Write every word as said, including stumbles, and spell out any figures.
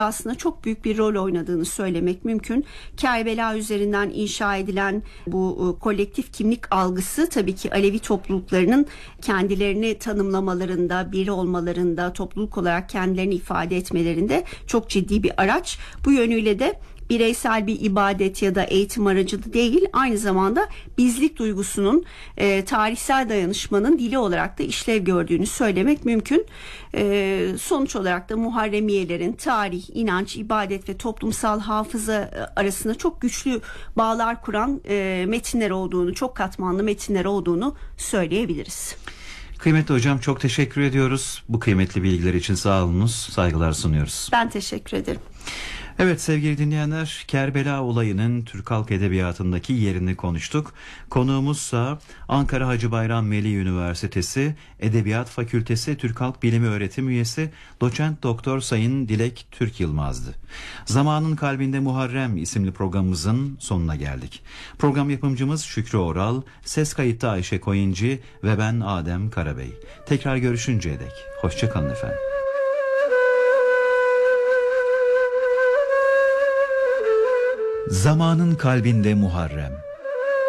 aslında çok büyük bir rol oynadığını söylemek mümkün. Kerbela üzerinden inşa edilen bu kolektif kimlik algısı tabii ki Alevi topluluklarının kendilerini tanımlamalarında, biri olmalarında, topluluk olarak kendilerini ifade etmelerinde çok ciddi bir araç. Bu yönüyle de bireysel bir ibadet ya da eğitim aracı değil, aynı zamanda bizlik duygusunun e, tarihsel dayanışmanın dili olarak da işlev gördüğünü söylemek mümkün. E, sonuç olarak da Muharremiyelerin tarih, inanç, ibadet ve toplumsal hafıza arasında çok güçlü bağlar kuran e, metinler olduğunu, çok katmanlı metinler olduğunu söyleyebiliriz. Kıymetli hocam, çok teşekkür ediyoruz. Bu kıymetli bilgiler için sağ olunuz, saygılar sunuyoruz. Ben teşekkür ederim. Evet sevgili dinleyenler, Kerbela olayının Türk Halk Edebiyatı'ndaki yerini konuştuk. Konuğumuzsa Ankara Hacı Bayram Veli Üniversitesi Edebiyat Fakültesi Türk Halk Bilimi Öğretim Üyesi Doçent Doktor Sayın Dilek Türk Yılmaz'dı. Zamanın Kalbinde Muharrem isimli programımızın sonuna geldik. Program yapımcımız Şükrü Oral, ses kayıtta Ayşe Koyuncu ve ben Adem Karabey. Tekrar görüşünceye dek hoşça kalın efendim. Zamanın Kalbinde Muharrem.